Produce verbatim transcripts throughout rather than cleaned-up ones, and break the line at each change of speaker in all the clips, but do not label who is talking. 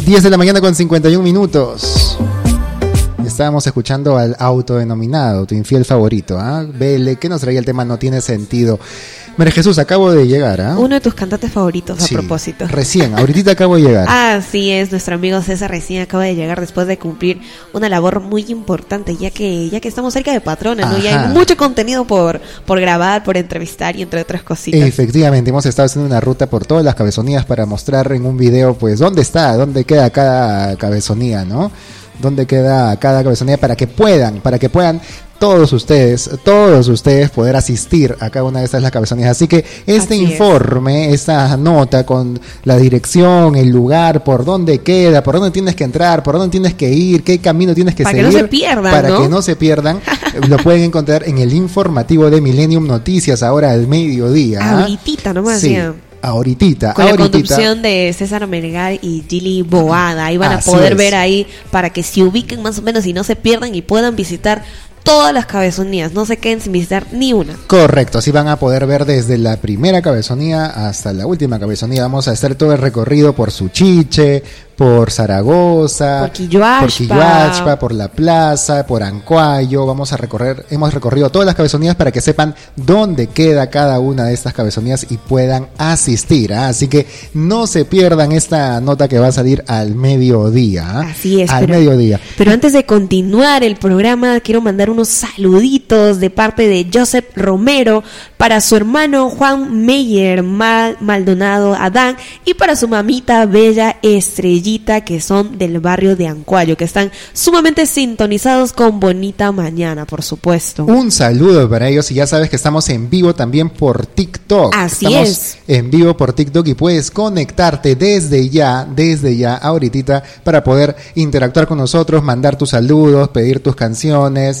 diez de la mañana con cincuenta y un minutos. Estábamos escuchando al autodenominado, tu infiel favorito, ¿ah? ¿eh? Vele, ¿qué nos traía el tema? No tiene sentido. María Jesús, acabo de llegar, ¿ah? ¿eh?
Uno de tus cantantes favoritos, a
sí,
propósito.
Recién, ahorita acabo de llegar.
Así es, nuestro amigo César recién acaba de llegar después de cumplir una labor muy importante, ya que ya que estamos cerca de Patrona, ¿no? Y hay mucho contenido por, por grabar, por entrevistar y entre otras cositas.
Efectivamente, hemos estado haciendo una ruta por todas las cabezonías para mostrar en un video, pues, dónde está, dónde queda cada cabezonía, ¿no? Dónde queda cada cabezonía para que puedan, para que puedan todos ustedes, todos ustedes poder asistir a cada una de estas las cabezonías. Así que este Así informe, es. esta nota con la dirección, el lugar, por dónde queda, por dónde tienes que entrar, por dónde tienes que ir, qué camino tienes que
para
seguir.
Para que no se pierdan,
Para
¿no?
que no se pierdan, lo pueden encontrar en el informativo de Millennium Noticias, ahora al mediodía.
Ahorita nomás,
sí.
ya.
Ahorita,
con
ahorita.
la conducción de César Melgar y Gili Boada. Ahí van
Así
a poder
es.
ver ahí para que se ubiquen más o menos y no se pierdan y puedan visitar todas las cabezonías, no se queden sin visitar ni una.
Correcto, así van a poder ver desde la primera cabezonía hasta la última cabezonía. Vamos a hacer todo el recorrido por Suchiche, por Zaragoza,
por Quilloachpa,
por, Quilloachpa, por La Plaza, por Ancuayo. Vamos a recorrer, hemos recorrido todas las cabezonías para que sepan dónde queda cada una de estas cabezonías y puedan asistir, ¿eh? Así que no se pierdan esta nota que va a salir al mediodía, ¿eh?
Así es,
al
pero,
mediodía.
Pero antes de continuar el programa, quiero mandar unos saluditos de parte de Joseph Romero para su hermano Juan Meyer Mal, Maldonado Adán y para su mamita Bella Estrellita, que son del barrio de Ancuayo, que están sumamente sintonizados con Bonita Mañana, por supuesto.
Un saludo para ellos y ya sabes que estamos en vivo también por TikTok.
Así
estamos
es.
en vivo por TikTok y puedes conectarte desde ya, desde ya, ahorita, para poder interactuar con nosotros, mandar tus saludos, pedir tus canciones,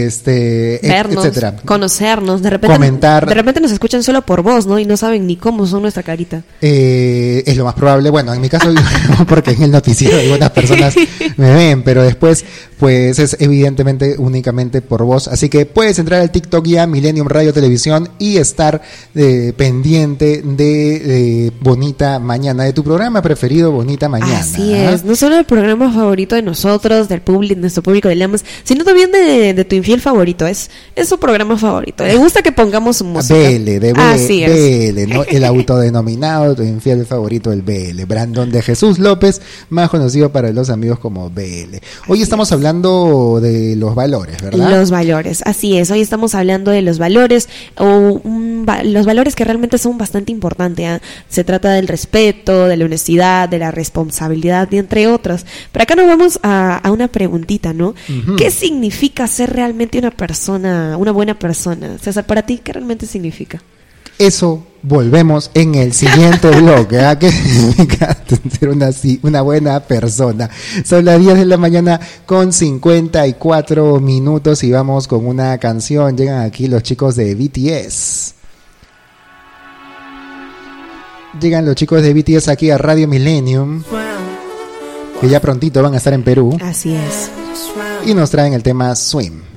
este,
vernos,
etcétera.
Conocernos, de repente,
comentar.
De repente nos escuchan solo por voz, ¿no? Y no saben ni cómo son nuestra carita.
Eh, es lo más probable. Bueno, en mi caso, porque en el noticiero algunas personas me ven, pero después, pues es evidentemente únicamente por voz. Así que puedes entrar al TikTok ya, Millennium Radio Televisión, y estar eh, pendiente de, de Bonita Mañana, de tu programa preferido, Bonita Mañana.
Así es, no solo el programa favorito de nosotros, del público, nuestro público de Lamas, sino también de, de tu infiel favorito. Es, es su programa favorito. Le gusta que pongamos su música.
B L, de B L,
Así es.
B L, ¿no? El autodenominado, tu infiel favorito, el B L. Brandon de Jesús López, más conocido para los amigos como B L. Hoy
así
estamos
es.
hablando de los valores, ¿verdad?
Los valores, así es. Hoy estamos hablando de los valores, o un, los valores que realmente son bastante importantes, ¿eh? Se trata del respeto, de la honestidad, de la responsabilidad, y entre otros. Pero acá nos vamos a, a una preguntita, ¿no? Uh-huh. ¿Qué significa ser realmente una persona, una buena persona? César, para ti, ¿qué realmente significa?
Eso volvemos en el siguiente bloque, ¿eh? ¿Qué significa ser una, una buena persona? Son las diez de la mañana con cincuenta y cuatro minutos y vamos con una canción. Llegan aquí los chicos de B T S. Llegan los chicos de B T S aquí a Radio Millennium, que ya prontito van a estar en Perú.
Así es.
Y nos traen el tema Swim.